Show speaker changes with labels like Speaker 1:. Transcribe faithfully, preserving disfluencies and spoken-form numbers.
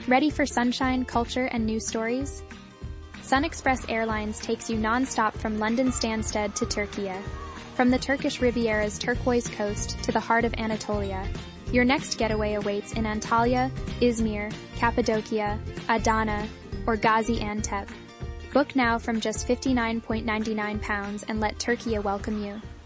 Speaker 1: Ready for sunshine, culture, and new stories? SunExpress Airlines takes you non-stop from London Stansted to Turkey. From the Turkish Riviera's turquoise coast to the heart of Anatolia, your next getaway awaits in Antalya, Izmir, Cappadocia, Adana, or Gaziantep. Book now from just fifty-nine point nine nine pounds and let Turkey welcome you.